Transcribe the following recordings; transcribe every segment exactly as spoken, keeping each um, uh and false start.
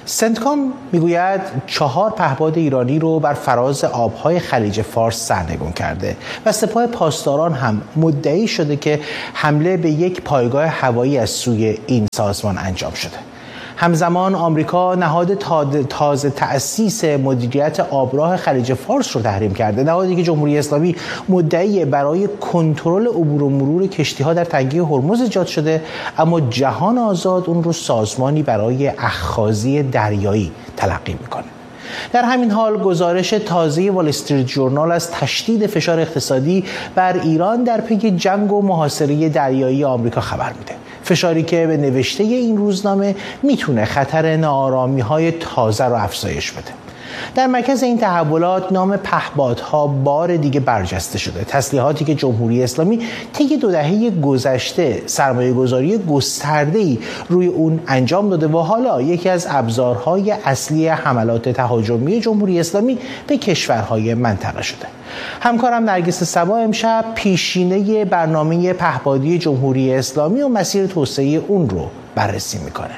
سنتکام میگوید چهار پهپاد ایرانی رو بر فراز آبهای خلیج فارس سرنگون کرده و سپاه پاسداران هم مدعی شده که حمله به یک پایگاه هوایی از سوی این سازمان انجام شده. همزمان آمریکا نهاد تازه تأسیس مدیریت آبراه خلیج فارس رو تحریم کرده، نهادی که جمهوری اسلامی مدعی برای کنترل عبور و مرور کشتی‌ها در تنگه هرمز ایجاد شده، اما جهان آزاد اون رو سازمانی برای اخاذی دریایی تلقی میکنه. در همین حال گزارش تازه وال استریت ژورنال از تشدید فشار اقتصادی بر ایران در پی جنگ و محاصره دریایی آمریکا خبر میده. فشاری که به نوشته این روزنامه میتونه خطر ناآرامی‌های تازه رو افزایش بده. در مرکز این تحولات نام پهپادها بار دیگه برجسته شده. تسلیحاتی که جمهوری اسلامی طی دو دهه گذشته سرمایه‌گذاری گسترده‌ای روی اون انجام داده و حالا یکی از ابزارهای اصلی حملات تهاجمی جمهوری اسلامی به کشورهای منطقه شده. همکارم نرگس صبا امشب پیشینه برنامه پهپادی جمهوری اسلامی و مسیر توسعه اون رو بررسی میکنه.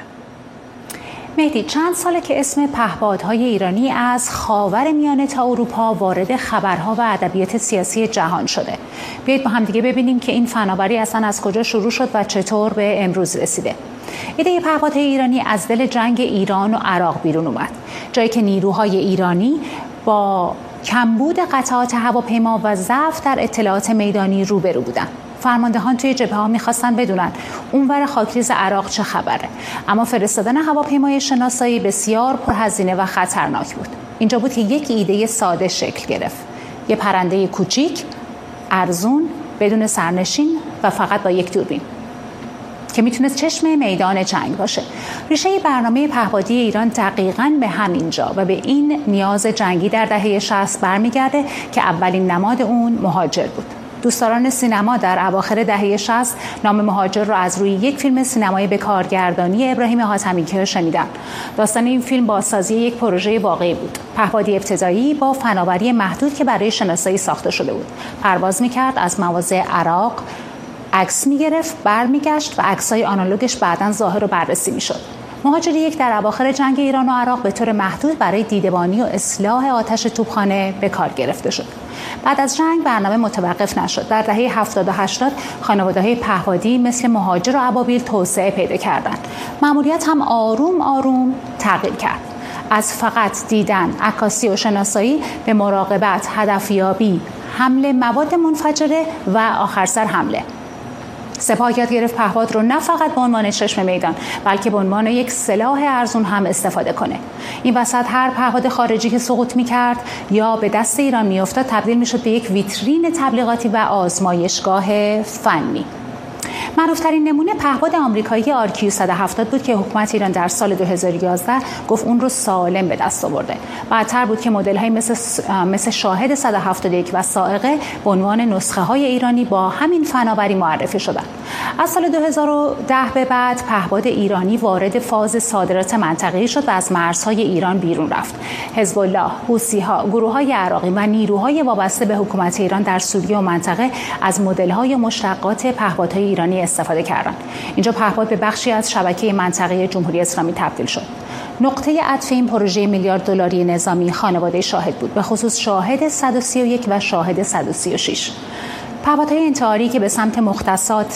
مهدی، چند ساله که اسم پهپادهای ایرانی از خاورمیانه تا اروپا وارد خبرها و ادبیات سیاسی جهان شده. بیایید با هم دیگه ببینیم که این فناوری اصلا از کجا شروع شد و چطور به امروز رسیده. ایده پهپادهای ایرانی از دل جنگ ایران و عراق بیرون اومد، جایی که نیروهای ایرانی با کمبود قطعات هواپیما و ضعف در اطلاعات میدانی روبرو بودند. فرماندهان توی جبهه ها میخواستن بدونن اونور خاکریز عراق چه خبره، اما فرستادن هواپیمای شناسایی بسیار پرهزینه و خطرناک بود. اینجا بود که یک ایده ساده شکل گرفت، یه پرنده کوچیک، ارزون، بدون سرنشین و فقط با یک دوربین که میتونست چشم میدان جنگ باشه. ریشه برنامه پهپادی ایران دقیقاً به همین جا و به این نیاز جنگی در دهه شصت برمیگرده که اولین نماد اون مهاجر بود. دوستداران سینما در اواخر دهه شصت نام مهاجر را از روی یک فیلم سینمایی به کارگردانی ابراهیم حاتمی‌کیا شنیدن. داستان این فیلم بازسازی یک پروژه واقعی بود. پهپادی ابتدایی با فناوری محدود که برای شناسایی ساخته شده بود. پرواز می‌کرد، از مواضع عراق عکس می‌گرفت، برمیگشت و عکس‌های آنالوگش بعداً ظاهر و بررسی می‌شد. مهاجر یک در اواخر جنگ ایران و عراق به طور محدود برای دیدبانی و اصلاح آتش توپخانه به کار گرفته شد. بعد از جنگ برنامه متوقف نشد. در دهه هفتاد و هشتاد خانواده‌های پهپادی مثل مهاجر و ابابیل توسعه پیدا کردند. مأموریت هم آروم آروم تغییر کرد. از فقط دیدن، عکاسی و شناسایی به مراقبت، هدفیابی، حمله مواد منفجره و آخر سر حمله. سپاه یاد گرفت پهپاد رو نه فقط به عنوان چشم میدان بلکه به عنوان یک سلاح ارزون هم استفاده کنه. این وسط هر پهپاد خارجی که سقوط میکرد یا به دست ایران میافتاد تبدیل میشد به یک ویترین تبلیغاتی و آزمایشگاه فنی. معروفترین نمونه پهپاد آمریکایی آر کیو صد و هفتاد بود که حکومت ایران در سال دو هزار و یازده گفت اون رو سالم به دست آورده. بعدتر بود که مدل‌های مثل مثل شاهد صد و هفتاد و یک و صاعقه به عنوان نسخه‌های ایرانی با همین فناوری معرفی شدند. از سال دو هزار و ده به بعد پهپاد ایرانی وارد فاز صادرات منطقه‌ای شد و از مرزهای ایران بیرون رفت. حزب الله، حوثی‌ها، گروه‌های عراقی و نیروهای وابسته به حکومت ایران در سوریه و منطقه از مدل‌های مشتقات پهپادهای ایرانی استفاده کردند. اینجا پهپاد به بخشی از شبکه منطقه‌ای جمهوری اسلامی تبدیل شد. نقطه عطف این پروژه میلیارد دلاری نظامی خانواده شاهد بود، به خصوص شاهد صد و سی و یک و شاهد صد و سی و شش. پهپادهای انتحاری که به سمت مختصات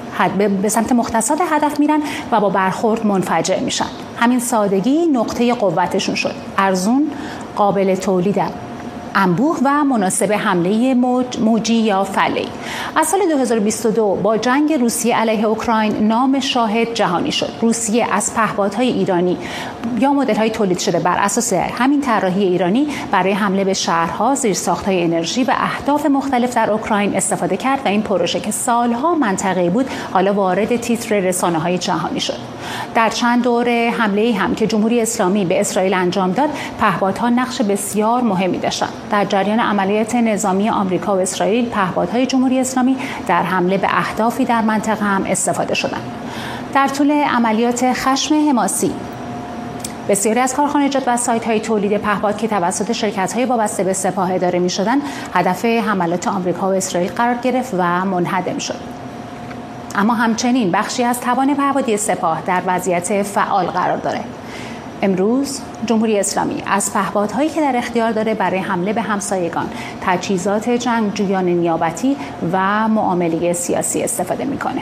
به سمت مختصات هدف میرن و با برخورد منفجر میشن. همین سادگی نقطه قوتشون شد. ارزون، قابل تولید، انبوه و مناسب حمله موج، موجی یا فله‌ای. از سال دو هزار و بیست و دو با جنگ روسیه علیه اوکراین نام شاهد جهانی شد. روسیه از پهپادهای ایرانی یا مدل‌های تولید شده بر اساس همین طراحی ایرانی برای حمله به شهرها، زیرساخت‌های انرژی و اهداف مختلف در اوکراین استفاده کرد و این پروژه که سالها منطقه‌ای بود حالا وارد تیتر رسانه‌های جهانی شد. در چند دوره حمله‌ای هم که جمهوری اسلامی به اسرائیل انجام داد، پهپادها نقش بسیار مهمی داشتند. در جریان عملیات نظامی آمریکا و اسرائیل، پهپادهای جمهوری اسلامی در حمله به اهدافی در منطقه هم استفاده شدند. در طول عملیات خشم حماسی، بسیاری از کارخانجات و سایت‌های تولید پهپاد که توسط شرکت‌های وابسته به سپاه اداره می‌شدند، هدف حملات آمریکا و اسرائیل قرار گرفت و منهدم شد. اما همچنین بخشی از توان پهپادی سپاه در وضعیت فعال قرار داره. امروز جمهوری اسلامی از پهپادهایی که در اختیار داره برای حمله به همسایگان، تجهیزات جنگجویان نیابتی و معامله سیاسی استفاده میکنه.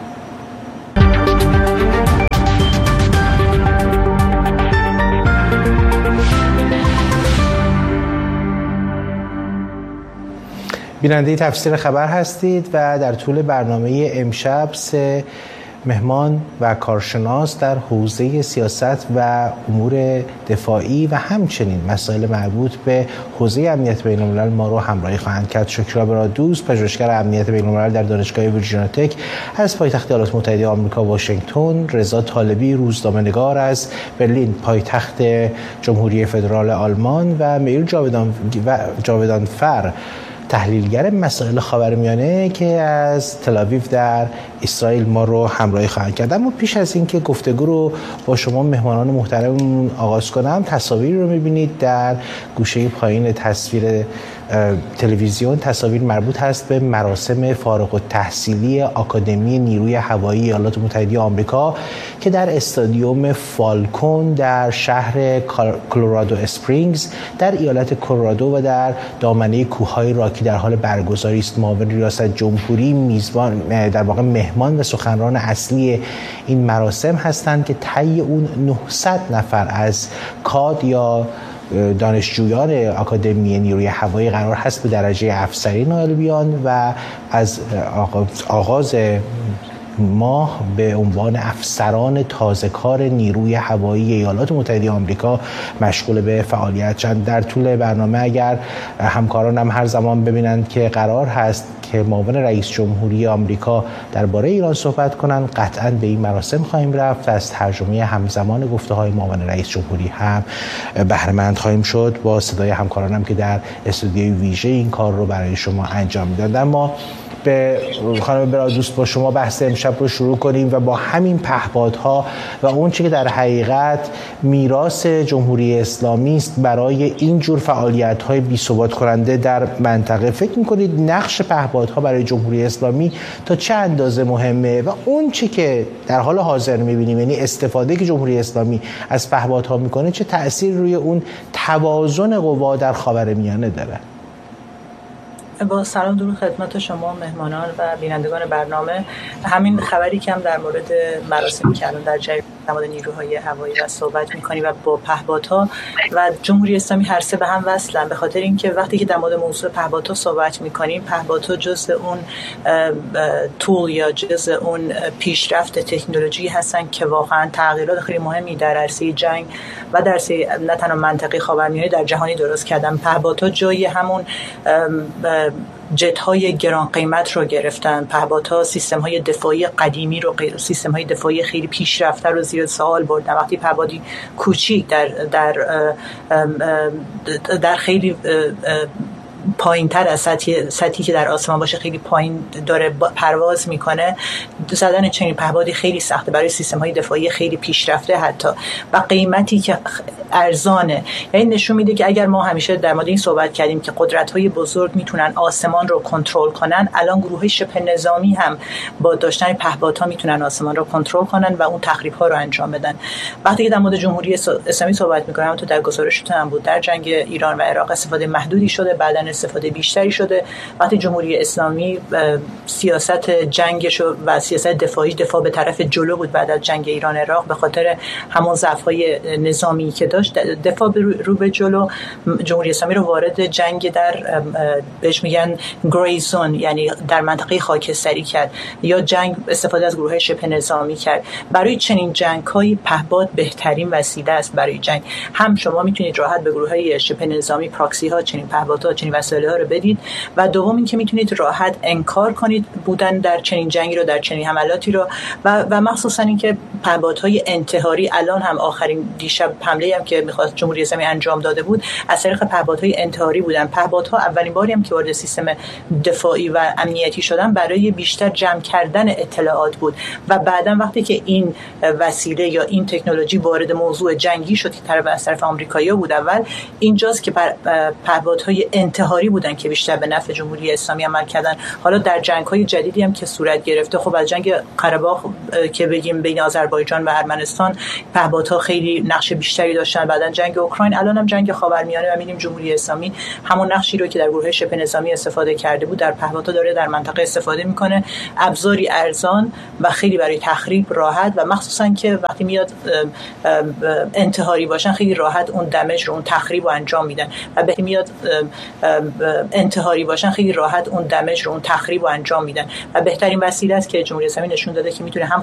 بیننده تفسیر خبر هستید و در طول برنامه امشب سه مهمان و کارشناس در حوزه سیاست و امور دفاعی و همچنین مسائل مربوط به حوزه امنیت بین الملل ما رو همراهی خواهند کرد. شکر برادوست، پژوهشگر امنیت بین الملل در دانشگاه ویرجینیا تک از پایتخت ایالات متحده آمریکا واشنگتن، رضا طالبی، روزنامه‌نگار از برلین پایتخت جمهوری فدرال آلمان و میر جاودان و جاودان فر، تحلیلگر مسائل خاورمیانه که از تل‌آویو در اسرائیل ما رو همراهی خواهند کرد. اما پیش از اینکه گفتگو رو با شما مهمانان محترم آغاز کنم، تصاویری رو می‌بینید در گوشه پایین تصویر تلویزیون. تصاویر مربوط هست به مراسم فارغ التحصیلی آکادمی نیروی هوایی ایالات متحده آمریکا که در استادیوم فالکون در شهر کلرادو اسپرینگز در ایالت کلرادو و در دامنه کوههای راکی در حال برگزاری است. معاون ریاست جمهوری میزبان در واقع مهمان و سخنران اصلی این مراسم هستند که طی اون نهصد نفر از کاد یا دانشجویان آکادمی نیروی هوایی قرار هست به درجه افسری نائل بیان و از آغاز ماه به عنوان افسران تازه‌کار نیروی هوایی ایالات متحده آمریکا مشغول به فعالیت شدند. در طول برنامه اگر همکارانم هر زمان ببینند که قرار هست که معاون رئیس جمهوری آمریکا درباره ایران صحبت کنند، قطعاً به این مراسم خواهیم رفت و از ترجمه همزمان گفته‌های معاون رئیس جمهوری هم بهره مند خواهیم شد با صدای همکارانم که در استودیوی ویژه این کار رو برای شما انجام میدن. اما به خانم برادوست با شما بحث امشب رو شروع کنیم و با همین پهپادها و اون چیزی که در حقیقت میراث جمهوری اسلامی است برای این جور فعالیت‌های بی‌ثبات کننده در منطقه، فکر می‌کنید نقش پهپادها برای جمهوری اسلامی تا چه اندازه مهمه و اون چیزی که در حال حاضر می‌بینیم، یعنی استفاده که جمهوری اسلامی از پهپادها می‌کنه، چه تأثیر روی اون توازن قوا در خاورمیانه داره؟ با سلام درود خدمت شما مهمانان و بینندگان برنامه. همین خبری که هم در مورد مراسمی که الان در جریان نماد نیروهای هوایی و صحبت می‌کنی و با پهپادها و جمهوری اسلامی هر سه به هم وصلن، به خاطر اینکه وقتی که در مورد موضوع پهپادها صحبت می‌کنیم، پهپادها جزء اون تول یا جزء اون پیشرفت تکنولوژی هستن که واقعا تغییرات خیلی مهمی در عرصه جنگ و در عرصه نه تنها منطقه خاورمیانه در جهانی درست کردن. پهپادها جای همون جت‌های گران قیمت رو گرفتن. پهپادها سیستم‌های دفاعی قدیمی رو، سیستم‌های دفاعی خیلی پیشرفته رو زیر سوال بردن. وقتی پهپادی کوچیک در در در خیلی پایین‌تر از سطحی سطحی که در آسمان باشه، خیلی پایین داره پرواز میکنه، زدن چنین پهپادی خیلی سخته برای سیستم‌های دفاعی خیلی پیشرفته حتی، و قیمتی که ارزانه. یعنی نشون میده که اگر ما همیشه در مورد این صحبت کردیم که قدرت‌های بزرگ میتونن آسمان رو کنترل کنن، الان گروه‌های شبه نظامی هم با داشتن پهپادها میتونن آسمان رو کنترل کنن و اون تخریب‌ها رو انجام بدن. وقتی که در مورد جمهوری اسلامی صحبت می‌کنم، تو در گزارشتون هم بود، در جنگ ایران و عراق استفاده محدودی شده، بعداً استفاده بیشتری شده. وقتی جمهوری اسلامی سیاست جنگش و سیاست دفاعی دفاع به طرف جلو بود بعد از جنگ ایران عراق، به خاطر همون ضعف‌های نظامی که داشت، دفاع رو به جلو، جمهوری اسلامی رو وارد جنگ در بهش میگن گری زون، یعنی در منطقه خاکستری کرد، یا جنگ استفاده از گروه‌های شبه نظامی کرد. برای چنین جنگ‌های پهپاد بهترین وسیله است برای جنگ. هم شما میتونید راحت به گروه‌های شبه نظامی، پراکسی‌ها، چنین پهپادها، چنین وسایل‌ها رو بدید، و دوم اینکه میتونید راحت انکار کنید بودن در چنین جنگی رو، در چنین حملاتی رو، و و مخصوصا اینکه پهپادهای انتحاری، الان هم آخرین دیشب حمله هم که می‌خواست جمهوری اسلامی انجام داده بود از طریق پهپادهای انتحاری بودن. پهپادها اولین باری هم که وارد سیستم دفاعی و امنیتی شدن برای بیشتر جمع کردن اطلاعات بود، و بعداً وقتی که این وسیله یا این تکنولوژی وارد موضوع جنگی شد که طرف از طرف آمریکایی‌ها بود اول، اینجاست که پهپادهای انتحاری هایی بودن که بیشتر به نفع جمهوری اسلامی عمل کردن. حالا در جنگ‌های جدیدی هم که صورت گرفته، خب از جنگ قره باغ که بگیم بین آذربایجان و ارمنستان پهپادها خیلی نقش بیشتری داشتن، بعدن جنگ اوکراین، الان هم جنگ خاورمیانه و می‌بینیم جمهوری اسلامی همون نقشی رو که در گروه شبه نظامی استفاده کرده بود در پهپادها داره در منطقه استفاده میکنه. ابزاری ارزان و خیلی برای تخریب راحت و مخصوصا که وقتی میاد انتحاری باشن خیلی راحت اون دمج رو، اون تخریب رو انجام میدن و وقتی میاد انتحاری باشن خیلی راحت اون دمج رو، اون تخریب رو انجام میدن و بهترین وسیله است که جمهوری اسلامی نشون داده که میتونه هم